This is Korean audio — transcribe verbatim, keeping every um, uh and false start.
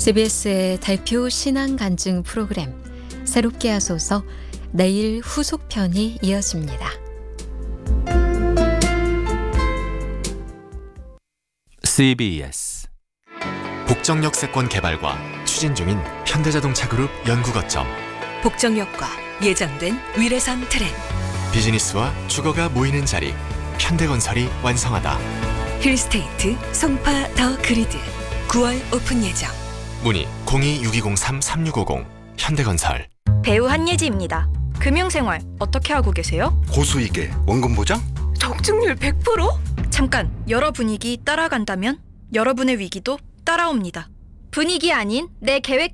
씨비에스의 대표 신앙 간증 프로그램 새롭게 하소서 내일 후속편이 이어집니다. 씨비에스 복정역세권 개발과 추진 중인 현대자동차 그룹 연구거점, 복정역과 예정된 위례선 트램, 비즈니스와 주거가 모이는 자리 현대건설이 완성하다. 힐스테이트 송파 더 그리드 구월 오픈 예정. 문의 공이 육이공삼 삼육오공 현대건설. 배우 한예지입니다. 금융생활 어떻게 하고 계세요? 고수익에 원금 보장? 적중률 백 퍼센트? 잠깐, 여러 분위기 따라간다면 여러분의 위기도 따라옵니다. 분위기 아닌 내 계획